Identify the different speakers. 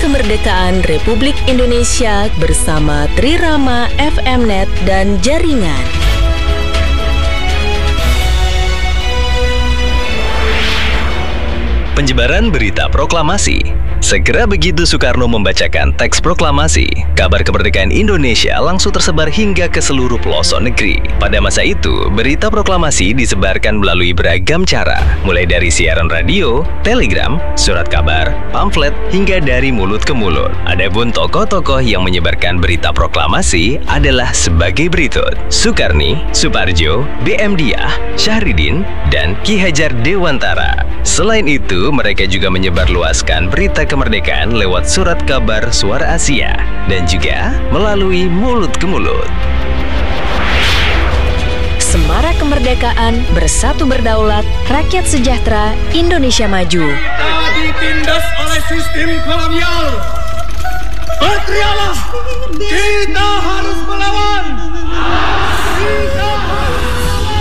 Speaker 1: Kemerdekaan Republik Indonesia bersama Trirama FMNet dan Jaringan.
Speaker 2: Penyebaran berita proklamasi. Segera begitu Soekarno membacakan teks proklamasi, kabar kemerdekaan Indonesia langsung tersebar hingga ke seluruh pelosok negeri. Pada masa itu, berita proklamasi disebarkan melalui beragam cara, mulai dari siaran radio, telegram, surat kabar, pamflet, hingga dari mulut ke mulut. Adapun tokoh-tokoh yang menyebarkan berita proklamasi adalah sebagai berikut: Soekarni, Suparjo, BM Diah, Syahridin, dan Ki Hajar Dewantara. Selain itu, mereka juga menyebarluaskan berita kemerdekaan lewat surat kabar Suara Asia dan juga melalui mulut ke mulut.
Speaker 1: Semarak kemerdekaan, bersatu berdaulat, rakyat sejahtera, Indonesia maju.
Speaker 3: Kita ditindas oleh sistem kolonial. Berteriaklah